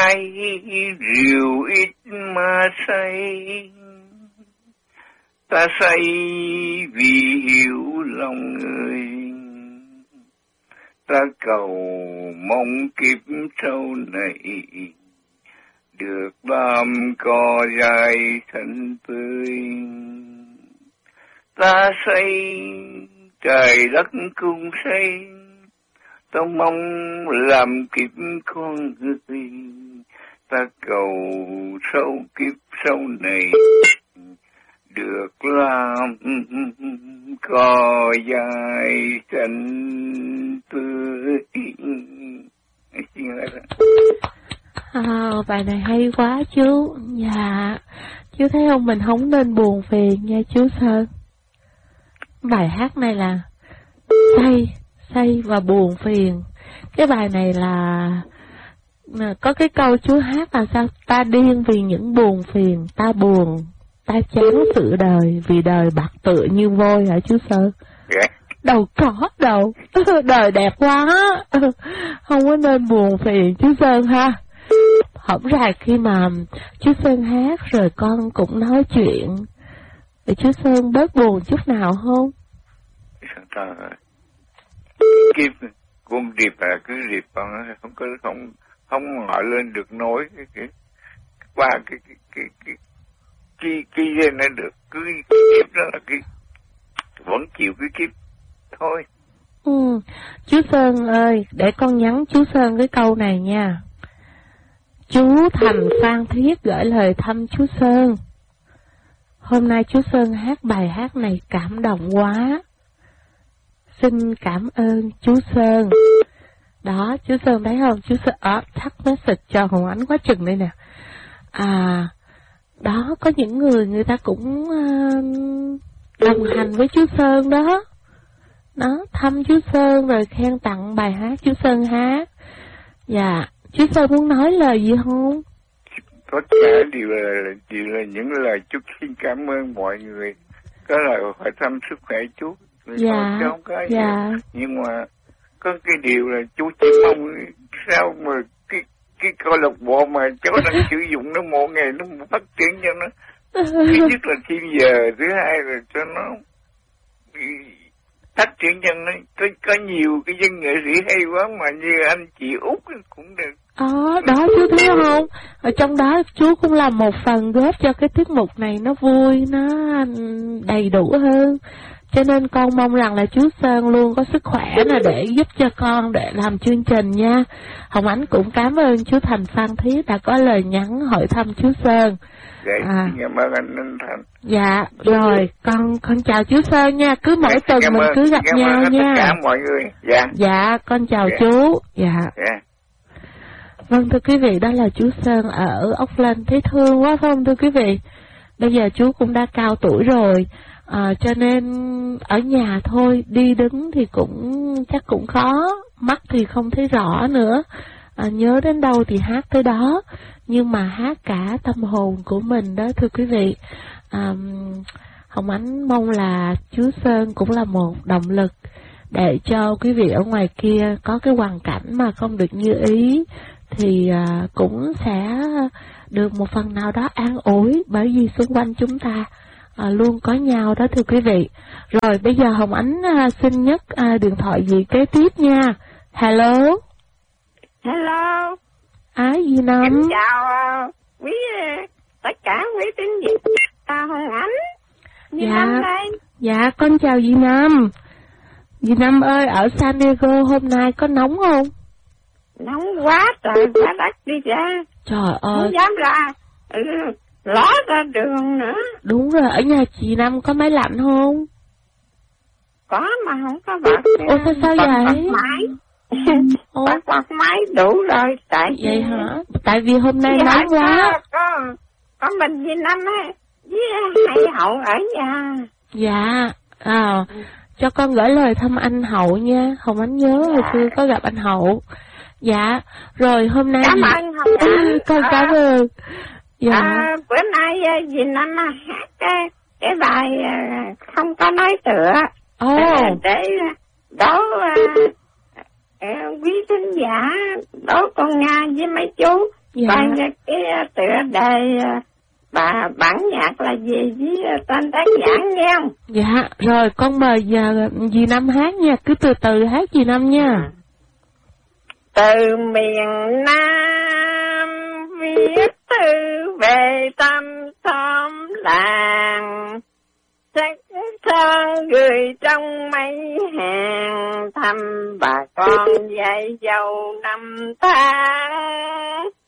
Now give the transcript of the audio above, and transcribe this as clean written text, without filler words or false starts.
say, rượu ít mà say. Ta say vì hiểu lòng người, ta cầu mong kiếp sau này được bám cỏ dài xanh tươi. Ta say trời đất cũng say, ta mong làm kiếp con người, ta cầu sau kiếp sau này được làm cỏ dài xanh tươi. Bài này hay quá chú. Dạ, chú thấy không, mình không nên buồn phiền nha chú Sơn. Bài hát này là say và buồn phiền. Cái bài này là có cái câu chú hát là sao? Ta điên vì những buồn phiền, ta buồn, ta chán sự đời, vì đời bạc tựa như vôi hả chú Sơn? Đâu có đâu, đời đẹp quá, không có nên buồn phiền chú Sơn ha. Hổng ra khi mà chú Sơn hát rồi con cũng nói chuyện, để chú Sơn bớt buồn chút nào không? Kiếp con điệp là cứ điệp con không ngọi lên được nổi qua cái dên nó được, cứ kiếp đó là cái vẫn chịu cái kiếp thôi. Chú Sơn ơi, để con nhắn chú Sơn cái câu này nha. Chú Thành Phan Thiết gửi lời thăm chú Sơn. Hôm nay chú Sơn hát bài hát này cảm động quá. Xin cảm ơn chú Sơn. Đó, chú Sơn thấy không? Chú Sơn thắt message cho Hồng Ánh quá chừng đây nè. Đó, có những người ta cũng đồng hành với chú Sơn đó. Đó, thăm chú Sơn rồi khen tặng bài hát chú Sơn hát. Dạ, chú Sơn muốn nói lời gì không? Tất cả đều là những lời chúc xin cảm ơn mọi người. Có lời hỏi thăm sức khỏe chú. Dạ, không có dạ. Nhưng mà có cái điều là chú chỉ mong sao mà cái câu lạc bộ mà cháu đang sử dụng nó một ngày nó phát triển cho nó. Thứ nhất là thêm giờ, thứ hai là cho nó phát triển cho nó có nhiều cái dân nghệ sĩ hay quá mà như anh chị Út cũng được. Đó chú thấy không? Ở trong đó chú cũng làm một phần góp cho cái tiết mục này nó vui, nó đầy đủ hơn. Cho nên con mong rằng là chú Sơn luôn có sức khỏe là để giúp cho con để làm chương trình nha. Hồng Ánh cũng cảm ơn chú Thành Phan Thiết đã có lời nhắn hỏi thăm chú Sơn. Cảm ơn anh Thành. Dạ, rồi, con chào chú Sơn nha, cứ mỗi tuần mình cứ gặp nhau nha. Tất cả mọi người. Dạ, con chào chú. Dạ. Vâng, thưa quý vị, đó là chú Sơn ở Ốc Lân, thấy thương quá không thưa quý vị? Bây giờ chú cũng đã cao tuổi rồi, cho nên ở nhà thôi, đi đứng thì chắc cũng khó, mắt thì không thấy rõ nữa. Nhớ đến đâu thì hát tới đó, nhưng mà hát cả tâm hồn của mình đó thưa quý vị. Hồng Ánh mong là chú Sơn cũng là một động lực để cho quý vị ở ngoài kia có cái hoàn cảnh mà không được như ý thì cũng sẽ được một phần nào đó an ủi, bởi vì xung quanh chúng ta luôn có nhau đó thưa quý vị. Rồi bây giờ Hồng Ánh xin nhấc điện thoại gì kế tiếp nha. Hello. Hello. Dì Năm. Em chào quý tất cả quý tín giả Hồng Ánh. Dì Năm đây. Dạ con chào dì Năm. Dì Năm ơi, ở San Diego hôm nay có nóng không? Nóng quá trời, quá đất đi ra. Trời ơi. Không dám ra, ló ra đường nữa. Đúng rồi, ở nhà chị Năm có máy lạnh không? Có mà không có bật. Ủa sao vậy? Bật máy đủ rồi. Tại vậy hả? Tại vì hôm nay nóng quá. Có mình với Năm ấy, với hai Hậu ở nhà. Dạ, cho con gửi lời thăm anh Hậu nha. Hồng Ánh nhớ hồi xưa có gặp anh Hậu. Dạ, rồi hôm nay... Cảm ơn Hồng Ánh. Con cảm ơn. Dạ. Bữa nay dì Năm hát cái bài không có nói tựa. Để đố quý thính giả, đố con Nga với mấy chú Còn cái tựa đề bà bản nhạc là gì với tên tác giả nghe không? Dạ, rồi con mời giờ dì Năm hát nha, cứ từ từ hát dì Năm nha. Từ miền Nam viết thư về tâm xóm làng, sắc thơ gửi trong mấy hàng, thăm bà con dạy dâu năm tháng.